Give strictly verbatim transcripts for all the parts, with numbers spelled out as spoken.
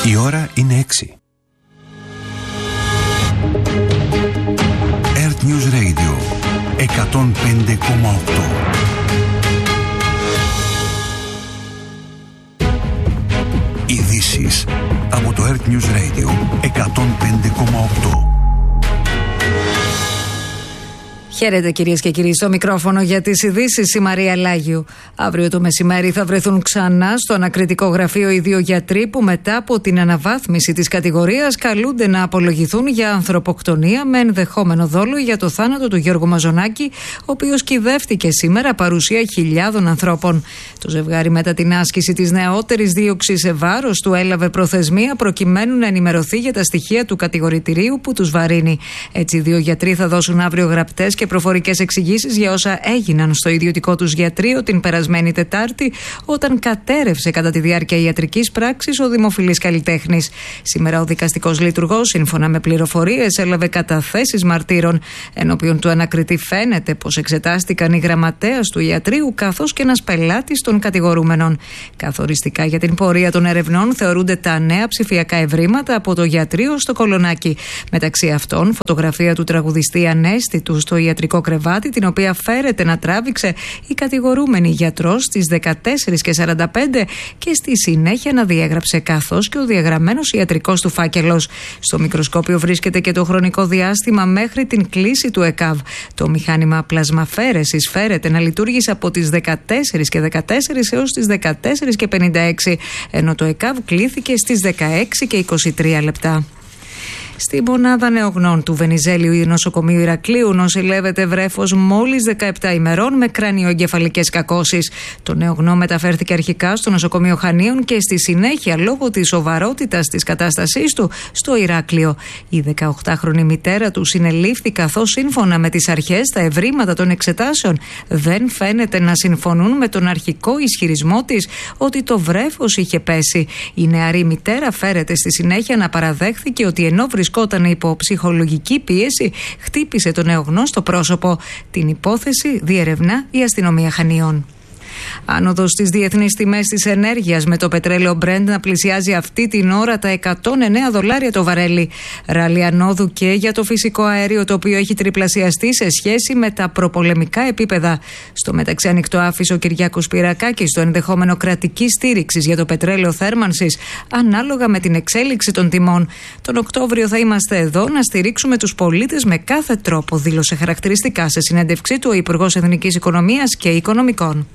Η ώρα είναι έξι. Earth News Radio εκατόν πέντε κόμμα οκτώ. Ειδήσεις από το Earth News Radio εκατόν πέντε κόμμα οκτώ. Χαίρετε κυρίες και κύριοι, στο μικρόφωνο για τις ειδήσεις η Μαρία Λάγιου. Αύριο το μεσημέρι θα βρεθούν ξανά στο ανακριτικό γραφείο οι δύο γιατροί που μετά από την αναβάθμιση της κατηγορίας καλούνται να απολογηθούν για ανθρωποκτονία με ενδεχόμενο δόλο για το θάνατο του Γιώργου Μαζονάκη, ο οποίος κυδεύτηκε σήμερα παρουσία χιλιάδων ανθρώπων. Το ζευγάρι μετά την άσκηση της νεότερης δίωξης σε βάρος του έλαβε προθεσμία προκειμένου να ενημερωθεί για τα στοιχεία του κατηγορητηρίου που τους βαρύνει. Έτσι οι δύο γιατροί θα δώσουν αύριο γραπτές και προφορικές εξηγήσεις για όσα έγιναν στο ιδιωτικό τους γιατρείο την περασμένη Τετάρτη, όταν κατέρευσε κατά τη διάρκεια ιατρικής πράξης ο δημοφιλής καλλιτέχνης. Σήμερα ο δικαστικός λειτουργός, σύμφωνα με πληροφορίες, έλαβε καταθέσεις μαρτύρων, ενώπιον του ανακριτή φαίνεται πως εξετάστηκαν οι γραμματέας του ιατρείου καθώς και ένας πελάτης των κατηγορούμενων. Καθοριστικά για την πορεία των ερευνών θεωρούνται τα νέα ψηφιακά ευρήματα από το γιατρείο στο Κολονάκι. Μεταξύ αυτών, φωτογραφία του τραγουδιστή ανέστητου στο ιατρικό κρεβάτι, την οποία φέρεται να τράβηξε η κατηγορούμενη γιατρός στις δεκατέσσερις και σαράντα πέντε και στη συνέχεια να διέγραψε, καθώς και ο διαγραμμένος ιατρικός του φάκελος. Στο μικροσκόπιο βρίσκεται και το χρονικό διάστημα μέχρι την κλίση του ΕΚΑΒ. Το μηχάνημα πλασμαφαίρεσης φέρεται να λειτουργήσε από τις δεκατέσσερις και δεκατέσσερα έως τις δεκατέσσερις και πενήντα έξι, ενώ το ΕΚΑΒ κλήθηκε στις δεκαέξι και είκοσι τρία λεπτά. Στη μονάδα νεογνών του Βενιζέλιου νοσοκομείου Ηρακλείου νοσηλεύεται βρέφος μόλις δεκαεπτά ημερών με κρανιοεγκεφαλικές κακώσεις. Το νεογνώ μεταφέρθηκε αρχικά στο νοσοκομείο Χανίων και στη συνέχεια, λόγω της σοβαρότητας της κατάστασής του, στο Ηράκλειο. Η δεκαοκτάχρονη μητέρα του συνελήφθη, καθώς σύμφωνα με τις αρχές τα ευρήματα των εξετάσεων δεν φαίνεται να συμφωνούν με τον αρχικό ισχυρισμό της ότι το βρέφος είχε πέσει. Η νεαρή μητέρα φέρεται στη συνέχεια να παραδέχθηκε ότι ενώ βρισκόταν υπό ψυχολογική πίεση, χτύπησε τον νεογνώ στο πρόσωπο. Την υπόθεση διερευνά η αστυνομία Χανίων. Άνοδος στις διεθνείς τιμές της ενέργειας, με το πετρέλαιο Brent να πλησιάζει αυτή την ώρα τα εκατόν εννέα δολάρια το βαρέλι. Ράλι ανόδου και για το φυσικό αέριο, το οποίο έχει τριπλασιαστεί σε σχέση με τα προπολεμικά επίπεδα. Στο μεταξύ, ανοιχτό άφησε ο Κυριάκος Πυρακάκης στο ενδεχόμενο κρατικής στήριξης για το πετρέλαιο θέρμανσης, ανάλογα με την εξέλιξη των τιμών. Τον Οκτώβριο θα είμαστε εδώ να στηρίξουμε τους πολίτες με κάθε τρόπο, δήλωσε χαρακτηριστικά σε συνέντευξή του ο Υπουργός Εθνικής Οικονομίας και Οικονομικών.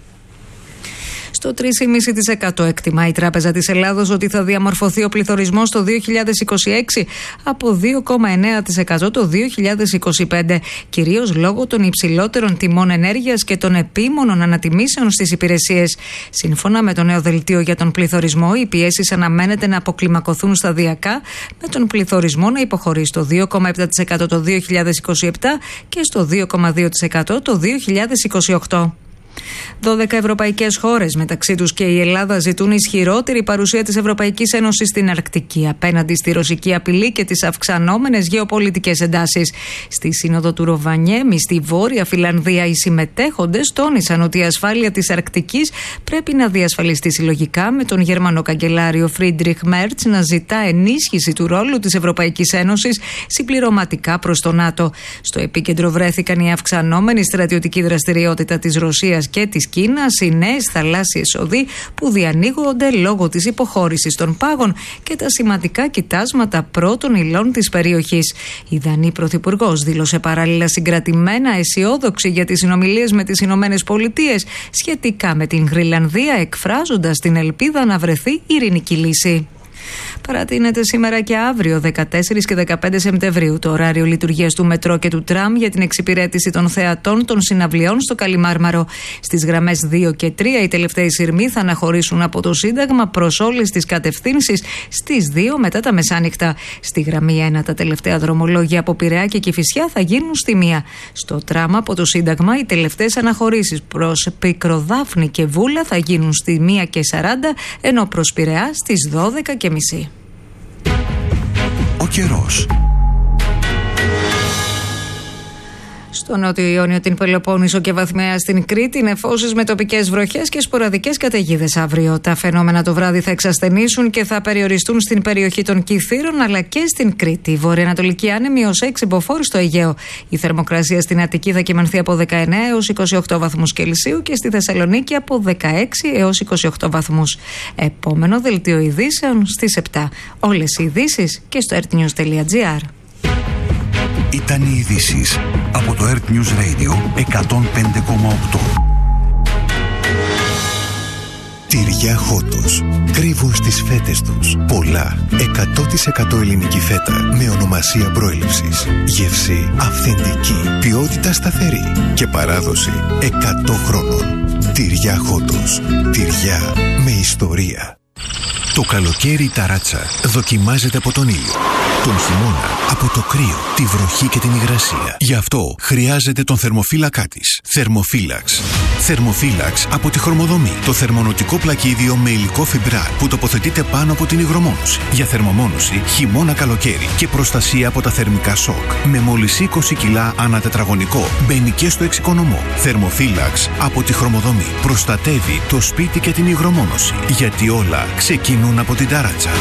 Στο τρία κόμμα πέντε τοις εκατό εκτιμά η Τράπεζα της Ελλάδος ότι θα διαμορφωθεί ο πληθωρισμός το δύο χιλιάδες είκοσι έξι από δύο κόμμα εννέα τοις εκατό το δύο χιλιάδες είκοσι πέντε, κυρίως λόγω των υψηλότερων τιμών ενέργειας και των επίμονων ανατιμήσεων στις υπηρεσίες. Σύμφωνα με το νέο δελτίο για τον πληθωρισμό, οι πιέσεις αναμένεται να αποκλιμακωθούν σταδιακά, με τον πληθωρισμό να υποχωρεί στο δύο κόμμα επτά τοις εκατό το δύο χιλιάδες είκοσι επτά και στο δύο κόμμα δύο τοις εκατό το δύο χιλιάδες είκοσι οκτώ. δώδεκα ευρωπαϊκές χώρες, μεταξύ τους και η Ελλάδα, ζητούν ισχυρότερη παρουσία της Ευρωπαϊκής Ένωσης στην Αρκτική απέναντι στη ρωσική απειλή και τις αυξανόμενες γεωπολιτικές εντάσεις. Στη Σύνοδο του Ροβανιέμι, στη Βόρεια Φιλανδία, οι συμμετέχοντες τόνισαν ότι η ασφάλεια της Αρκτικής πρέπει να διασφαλιστεί συλλογικά, με τον Γερμανό καγκελάριο Φρίντριχ Μέρτς να ζητά ενίσχυση του ρόλου της Ευρωπαϊκής Ένωσης συμπληρωματικά προς το ΝΑΤΟ. Στο επίκεντρο βρέθηκαν η αυξανόμενη στρατιωτική δραστηριότητα της Ρωσίας και της Κίνας, οι νέες θαλάσσιες οδοί που διανοίγονται λόγω της υποχώρησης των πάγων και τα σημαντικά κοιτάσματα πρώτων υλών της περιοχής. Η Δανή Πρωθυπουργός δήλωσε παράλληλα συγκρατημένα αισιόδοξη για τις συνομιλίες με τις Ηνωμένες Πολιτείες σχετικά με την Γροιλανδία, εκφράζοντας την ελπίδα να βρεθεί ειρηνική λύση. Παρατείνεται σήμερα και αύριο, δεκατέσσερις και δεκαπέντε Σεπτεμβρίου, το ωράριο λειτουργίας του μετρό και του τραμ για την εξυπηρέτηση των θεατών των συναυλιών στο Καλιμάρμαρο. Στις γραμμές δύο και τρία, οι τελευταίοι σειρμοί θα αναχωρήσουν από το Σύνταγμα προς όλες τις κατευθύνσεις στις δύο μετά τα μεσάνυχτα. Στη γραμμή ένα, τα τελευταία δρομολόγια από Πειραιά και Κηφισιά θα γίνουν στη μία. Στο τραμ από το Σύνταγμα, οι τελευταίες αναχωρήσεις προς Πικροδάφνη και Βούλα θα γίνουν στη μία και σαράντα, ενώ προς Πειραιά στις δώδεκα και μισή. Ο καιρός. Στο Νότιο Ιόνιο, την Πελοπόννησο και βαθμαία στην Κρήτη, νεφώσεις με τοπικές βροχές και σποραδικές καταιγίδες αύριο. Τα φαινόμενα το βράδυ θα εξασθενήσουν και θα περιοριστούν στην περιοχή των Κυθύρων αλλά και στην Κρήτη. Βορειοανατολική άνεμη ως έξι μποφόρ στο Αιγαίο. Η θερμοκρασία στην Αττική θα κυμανθεί από δεκαεννέα έως είκοσι οκτώ βαθμούς Κελσίου και στη Θεσσαλονίκη από δεκαέξι έως είκοσι οκτώ βαθμούς. Επόμενο δελτίο ειδήσεων στις επτά. Όλες οι ειδήσεις και στο earthnews τελεία gr. Ήταν οι ειδήσεις από το Earth News Radio εκατόν πέντε κόμμα οκτώ. Τυριά Χότος. Κρύβουν στις φέτες τους πολλά εκατό τοις εκατό ελληνική φέτα με ονομασία προέλευσης. Γεύση αυθεντική, ποιότητα σταθερή και παράδοση εκατό χρόνων. Τυριά Χότος. Τυριά με ιστορία. Το καλοκαίρι η ταράτσα δοκιμάζεται από τον ήλιο. Τον χειμώνα από το κρύο, τη βροχή και την υγρασία. Γι' αυτό χρειάζεται τον θερμοφύλακά της. Θερμοφύλαξ. Θερμοφύλαξ από τη Χρωμοδομή. Το θερμονοτικό πλακίδιο με υλικό φιμπράρ που τοποθετείται πάνω από την υγρομόνωση. Για θερμομόνωση χειμώνα-καλοκαίρι και προστασία από τα θερμικά σοκ. Με μόλις είκοσι κιλά ανά τετραγωνικό. Μπαίνει και στο εξοικονομό. Θερμοφύλαξ από τη Χρωμοδομή. Προστατεύει το σπίτι και την υγρομόνωση. Γιατί όλα ξεκινούν από την ταράτσα.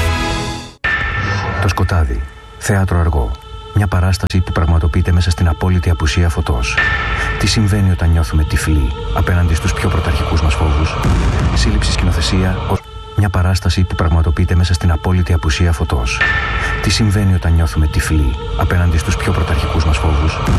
Το σκοτάδι. Θέατρο αργό. Μια παράσταση που πραγματοποιείται μέσα στην απόλυτη απουσία φωτός. Τι συμβαίνει όταν νιώθουμε τυφλοί απέναντι στους πιο πρωταρχικούς μας φόβους. Σύλληψη σκηνοθεσία. Μια παράσταση που πραγματοποιείται μέσα στην απόλυτη απουσία φωτός. Τι συμβαίνει όταν νιώθουμε τυφλοί απέναντι στους πιο πρωταρχικούς μας φόβους.